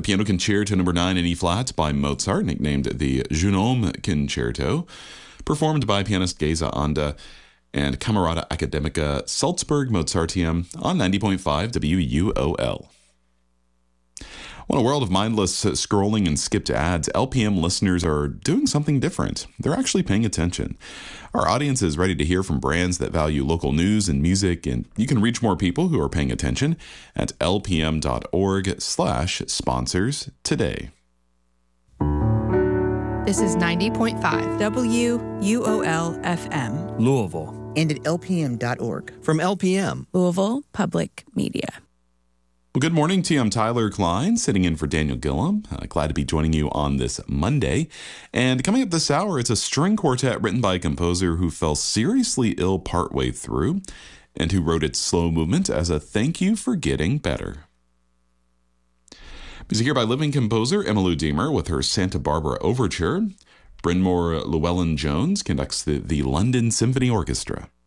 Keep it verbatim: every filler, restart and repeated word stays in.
Piano Concerto Number nine in E-flat by Mozart, nicknamed the Jeune Homme Concerto, performed by pianist Geza Anda and Camerata Academica Salzburg Mozarteum on ninety point five W U O L. Well, in a world of mindless scrolling and skipped ads, L P M listeners are doing something different. They're actually paying attention. Our audience is ready to hear from brands that value local news and music, and you can reach more people who are paying attention at lpm.org slash sponsors today. This is ninety point five W U O L F M. Louisville. And at L P M dot org. From L P M. Louisville Public Media. Well, good morning to you. I'm Tyler Klein, sitting in for Daniel Gillum. Uh, glad to be joining you on this Monday. And coming up this hour, it's a string quartet written by a composer who fell seriously ill partway through and who wrote its slow movement as a thank you for getting better. Music here by living composer Emmylou Deemer with her Santa Barbara Overture. Bryn Mawr Llewellyn Jones conducts the, the London Symphony Orchestra.